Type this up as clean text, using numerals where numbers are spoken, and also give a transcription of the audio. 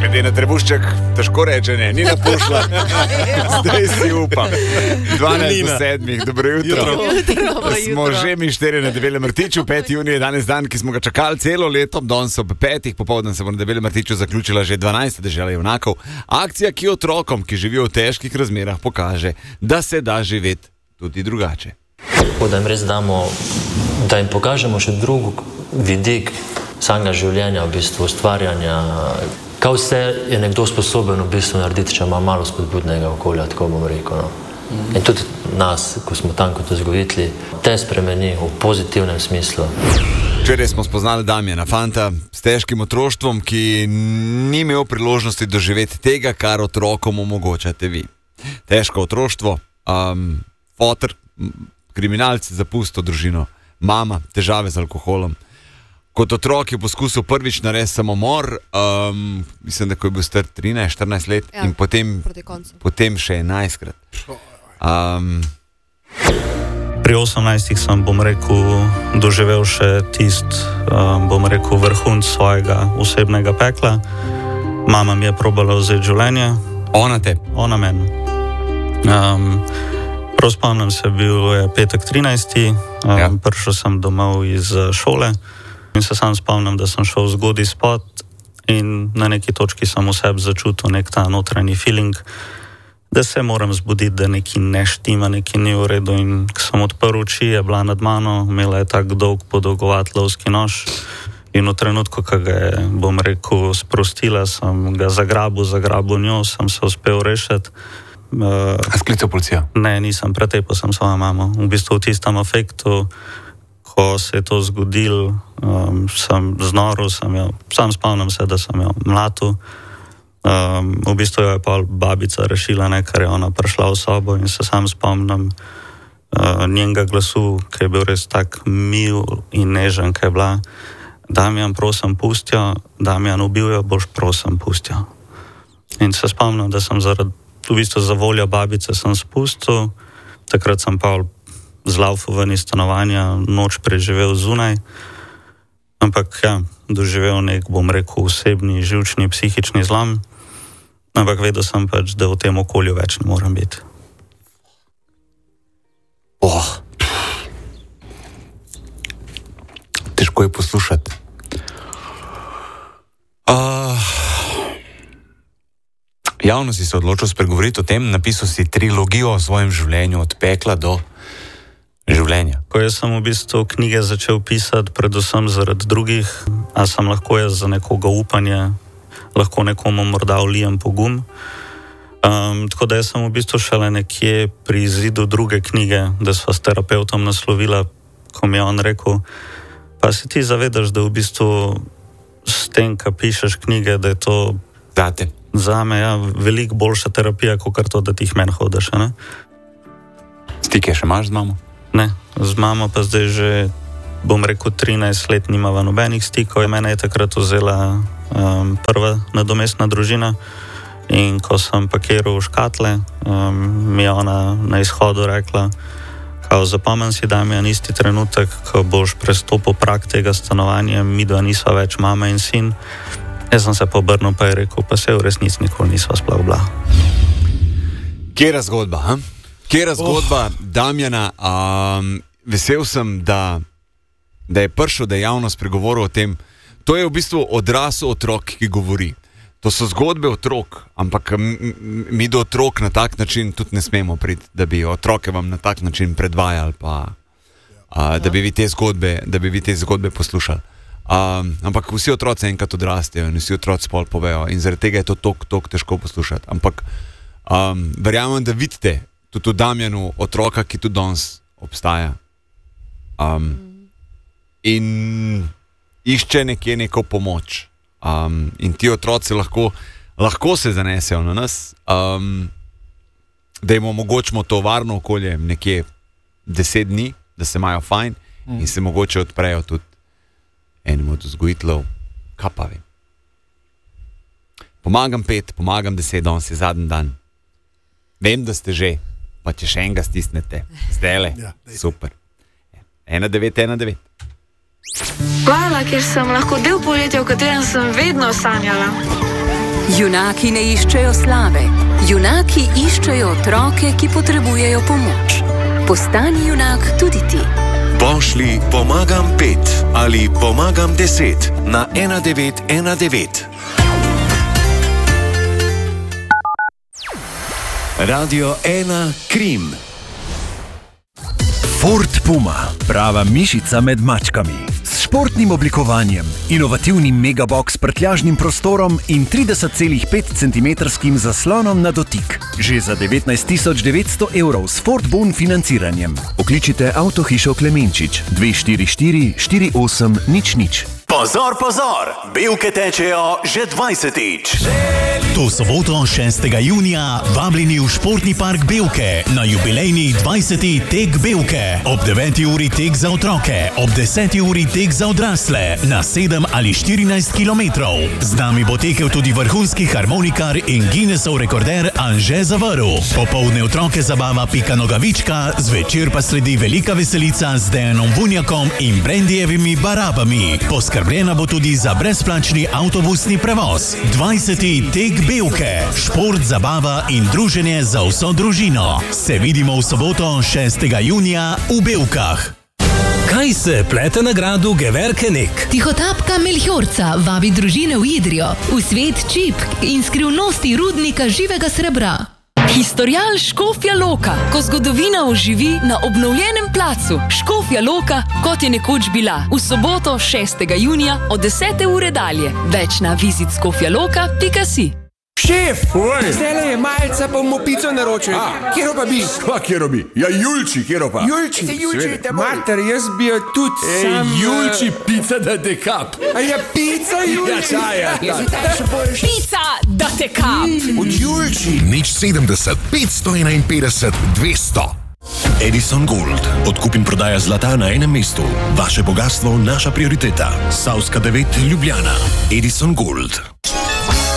Glede na trebušček, težko reče, ne, ni napošla. Zdaj si upam. 12:07, dobro jutro. Smo že mi 4 na Debelem Rtiču, 5. junij je danes dan, ki smo ga čakali celo leto. Danes ob 5. popoldan se bo na Debelem Rtiču zaključila že 12. dežela junakov. Akcija, ki otrokom, ki živijo v težkih razmerah, pokaže, da se da živeti tudi drugače. Da jim res damo, da jim pokažemo še drug vidik samega življenja, v bistvu ustvarjanja. Kaj vse je nekdo sposoben v bistvu narediti, če ima malo spodbudnega okolja, tako bom rekel. No. In tudi nas, ko smo tam kot vzgojitelji, te spremeni v pozitivnem smislu. Včeraj smo spoznali Damjana, fanta s težkim otroštvom, ki ni imel priložnosti doživeti tega, kar otrokom omogočate vi. Težko otroštvo, foter, kriminalci, zapustil družino, mama, težave z alkoholom. Kot otrok je poskusil prvič narediti samomor, mislim, da ko je bil star 13-14 let, ja, in potem še 11-krat. Pri 18 sem, bom rekel, doživel še vrhunc svojega osebnega pekla. Mama mi je probala vzeti življenje. Ona te? Ona meni. Prav spomnim se, bil je petek 13. Ja. Prišel sem domov iz šole in se sam spomnim, da sem šel zgodaj spat in na neki točki sem v sebi začutil nek ta notranji feeling, da se moram zbuditi, da nekaj ne štima, nekaj ni v redu. In ko sem odprl oči, je bila nad mano, imela je tak dolg podolgovat lovski nož in v trenutku, ko ga je, bom rekel, sprostila, sem ga zagrabil njo, sem se uspel rešiti. Sklical policijo? Ne, nisem, pretepal sem svojo mamo. V bistvu v tistem afektu, ko se je to zgodilo, sem znoril, sam spomnim se, da sem jo mlatil. V bistvu jo je pa babica rešila, ker je ona prišla v sobo in se sam spomnim njenega glasu, ki je bil res tak mil in nežen, ki je bila: Damjan, prosim, pustijo, Damjan, ubil jo boš, prosim, pustijo. In se spomnim, da sem v bistvu za voljo babice sem spustil, takrat sem pa zlaufal ven iz stanovanja, noč preživel zunaj, ampak ja, doživel nek, bom rekel, osebni, živčni, psihični zlom, ampak vedel sem pač, da v tem okolju več ne moram biti. Težko je poslušati. Javno si se odločil spregovoriti o tem, napisal si trilogijo o svojem življenju, od pekla do življenja. Ko jaz sem v bistvu knjige začel pisati, predvsem zaradi drugih, a sem lahko jaz za nekoga upanje, lahko nekomu morda vlijem pogum. Tako da jaz sem v bistvu šele nekje pri izidu druge knjige, da sva s terapeutom naslovila, ko mi je on rekel: pa si ti zavedaš, da v bistvu s tem, ko pišeš knjige, da je to date zame, ja, veliko boljša terapija, kot to, da ti jih meni hodiš, ne? Stike še imaš z mamo? Ne, z mamo pa zdaj že, bom rekel, 13 let nimava nobenih stikov. Mene je takrat vzela prva nadomestna družina in ko sem pakiral v škatle, mi je ona na izhodu rekla: kao, zapomnim si, Damjan, isti trenutek, ko boš prestopil prag tega stanovanja, midva nisva več mama in sin. Jaz sem se pobrnil pa je rekel: pa se v resnici nikoli nisva sploh bila. Kjera zgodba, ha? Kjera zgodba Damjana. Vesel sem, da je prišel, da je javno spregovoril o tem. To je v bistvu odrasel otrok, ki govori. To so zgodbe otrok, ampak mi do otrok na tak način tudi ne smemo priti, da bi otroke vam na tak način predvajali, pa da bi vi te zgodbe poslušali. Ampak vsi otroci enkrat odrastejo in vsi otroci pol povejo in zaradi tega je to toliko težko poslušati. Ampak verjamem, da vidite tudi v Damjanu otroka, ki tudi danes obstaja in išče nekje neko pomoč. In ti otroci lahko se zanesejo na nas, da jim omogočimo to varno okolje nekje 10 dni, da se imajo fajn in se mogoče odprejo tudi enemu od vzgojiteljev, kaj pa vem. Pomagam 5, pomagam 10, danes je zadnji dan. Vem, da ste že, pa če še enega stisnete, zdajle, ja, super. 1919. Hvala, ker sem lahko del poletja, o katerem sem vedno sanjala. Junaki ne iščejo slave, junaki iščejo otroke, ki potrebujejo pomoč. Postani junak tudi ti. Pošlji pomagam 5 ali pomagam 10 na 1919. Radio 1 Krim. Ford Puma, prava mišica med mačkami. S športnim oblikovanjem, inovativnim megabox prtljažnim prostorom in 30,5 cm zaslonom na dotik. Že za 19.900 € s Ford Bon financiranjem. Pokličite Avtohišo Klemenčič 244 48 00. Pozor, pozor! Belke tečejo že 20-tič. To soboto 6. junija vabljeni v športni park Belke na jubilejni 20. tek Belke. Ob 9. uri tek za otroke, ob 10. uri tek za odrasle na 7 ali 14 km. Z nami bo tekel tudi vrhunski harmonikar in Guinnessov rekorder Anže Zavrl. Popoldne otroke zabava Pika Nogavička, zvečer pa sledi velika veselica z Dejanom Vunjakom in Brendijevimi barabami. Poskrbljena bo tudi za brezplačni avtobusni prevoz. 20. tek Belke. Šport, zabava in druženje za vso družino. Se vidimo v soboto 6. junija v Belkah. Kaj se plete na gradu Geverkenik? Tihotapka Melhorca vabi družine v Idrijo, v svet čipk in skrivnosti rudnika živega srebra. Historial Škofja Loka, ko zgodovina oživi na obnovljenem placu. Škofja Loka, kot je nekoč bila, v soboto 6. junija od 10. ure dalje. Več na visitskofjaloka.si. Šef! Zdaj je malca, pa bomo pico naročili. Kjero pa bi? Kjero bi? Ja, Julči, kjero pa? Julči, mater, jaz bi jo tudi sam... Julči, pica da te kap. A ja, pica, Julči? Ja, čaja. Pica da te kap. Od Julči. Nič 70, 551, 200. Edison Gold. Odkup in prodaja zlata na enem mestu. Vaše bogatstvo, naša prioriteta. Savska 9, Ljubljana. Edison Gold.